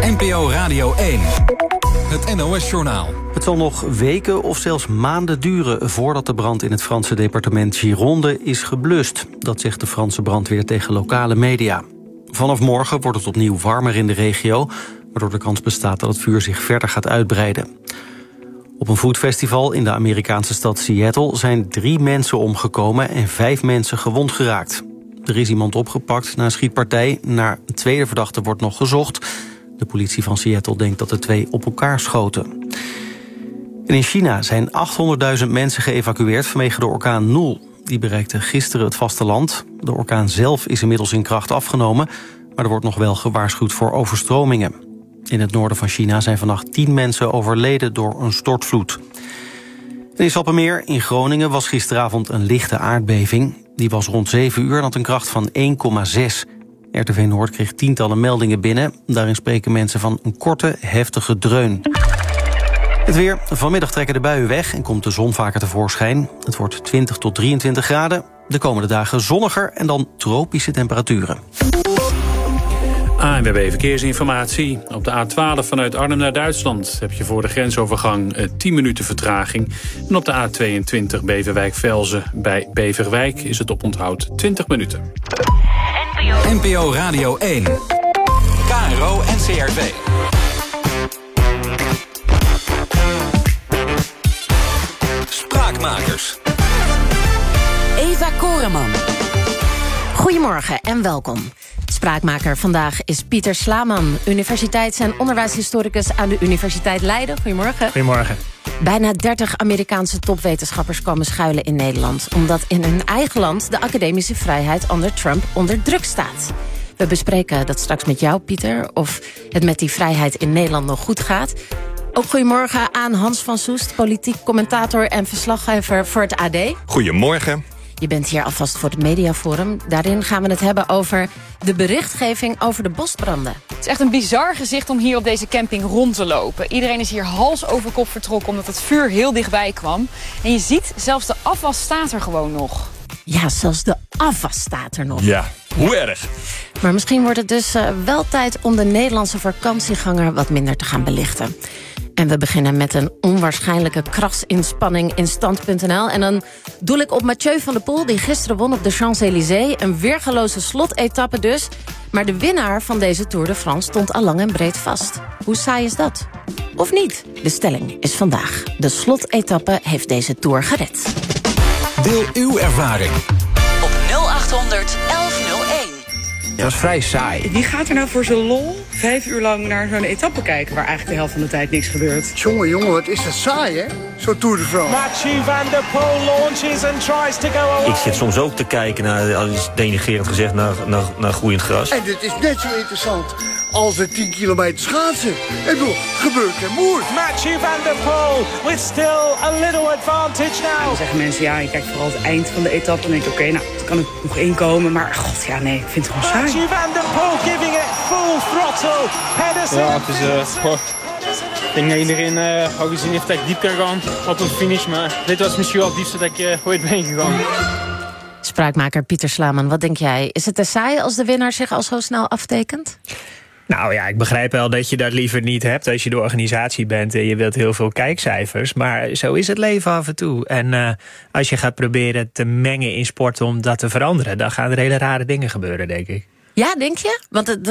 NPO Radio 1. Het NOS-journaal. Het zal nog weken of zelfs maanden duren voordat de brand in het Franse departement Gironde is geblust. Dat zegt de Franse brandweer tegen lokale media. Vanaf morgen wordt het opnieuw warmer in de regio, waardoor de kans bestaat dat het vuur zich verder gaat uitbreiden. Op een foodfestival in de Amerikaanse stad Seattle zijn 3 mensen omgekomen en 5 mensen gewond geraakt. Er is iemand opgepakt na een schietpartij. Naar een tweede verdachte wordt nog gezocht. De politie van Seattle denkt dat de 2 op elkaar schoten. En in China zijn 800.000 mensen geëvacueerd vanwege de orkaan Noel. Die bereikte gisteren het vasteland. De orkaan zelf is inmiddels in kracht afgenomen, maar er wordt nog wel gewaarschuwd voor overstromingen. In het noorden van China zijn vannacht 10 mensen overleden door een stortvloed. En in Sappemeer in Groningen was gisteravond een lichte aardbeving. Die was rond 7 uur en had een kracht van 1,6. RTV Noord kreeg tientallen meldingen binnen. Daarin spreken mensen van een korte, heftige dreun. Het weer. Vanmiddag trekken de buien weg en komt de zon vaker tevoorschijn. Het wordt 20 tot 23 graden. De komende dagen zonniger en dan tropische temperaturen. ANWB Verkeersinformatie. Op de A12 vanuit Arnhem naar Duitsland heb je voor de grensovergang 10 minuten vertraging. En op de A22 Beverwijk-Velzen bij Beverwijk is het oponthoud 20 minuten. NPO Radio 1. KRO NCRV. Spraakmakers. Eva Koreman. Goedemorgen en welkom. Spraakmaker vandaag is Pieter Slaman, universiteits- en onderwijshistoricus aan de Universiteit Leiden. Goedemorgen. Goedemorgen. Bijna 30 Amerikaanse topwetenschappers komen schuilen in Nederland, omdat in hun eigen land de academische vrijheid onder Trump onder druk staat. We bespreken dat straks met jou, Pieter, of het met die vrijheid in Nederland nog goed gaat. Ook goedemorgen aan Hans van Soest, politiek commentator en verslaggever voor het AD. Goedemorgen. Je bent hier alvast voor het Mediaforum. Daarin gaan we het hebben over de berichtgeving over de bosbranden. Het is echt een bizar gezicht om hier op deze camping rond te lopen. Iedereen is hier hals over kop vertrokken omdat het vuur heel dichtbij kwam. En je ziet, zelfs de afwas staat er gewoon nog. Ja, zelfs de afwas staat er nog. Ja, hoe erg? Maar misschien wordt het dus wel tijd om de Nederlandse vakantieganger wat minder te gaan belichten. En we beginnen met een onwaarschijnlijke krachtsinspanning in stand.nl. En dan doel ik op Mathieu van der Poel, die gisteren won op de Champs-Élysées. Een weergaloze slotetappe dus. Maar de winnaar van deze Tour de France stond al lang en breed vast. Hoe saai is dat? Of niet? De stelling is vandaag: de slotetappe heeft deze Tour gered. Deel uw ervaring. Op 0800 1101. Dat was vrij saai. Wie gaat er nou voor zijn lol 5 uur lang naar zo'n etappe kijken waar eigenlijk de helft van de tijd niks gebeurt? Jongen, wat is dat saai, hè? Zo'n Tour de France. Mathieu van der Poel launches and tries to go away. Ik zit soms ook te kijken naar, al is denigrerend gezegd, naar groeiend gras. En dit is net zo interessant als de 10 kilometer schaatsen. Ik bedoel, gebeurt geen moer. Mathieu van der Poel with still a little advantage now. Dan zeggen mensen, ja, je kijkt vooral het eind van de etappe. En dan denk ik, oké, nou, er kan er nog 1 komen. Maar god, ja, nee, ik vind het gewoon saai. Mathieu van der Poel giving it full throttle. Pedersen. Ja, het is ik denk dat iedereen al gezien heeft dat ik diep kan gaan op een finish. Maar dit was misschien wel het diepste dat ik ooit ben gegaan. Spraakmaker Pieter Slaman, wat denk jij? Is het te saai als de winnaar zich al zo snel aftekent? Nou ja, ik begrijp wel dat je dat liever niet hebt als je de organisatie bent en je wilt heel veel kijkcijfers. Maar zo is het leven af en toe. En als je gaat proberen te mengen in sport om dat te veranderen, dan gaan er hele rare dingen gebeuren, denk ik. Ja, denk je? Want